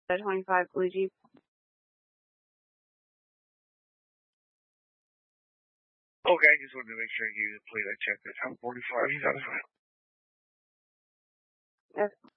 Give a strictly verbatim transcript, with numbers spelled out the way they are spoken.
twenty-five Blue Jeep. Okay, I just wanted to make sure you played that check. That's how forty-five. He's out of time. Yes.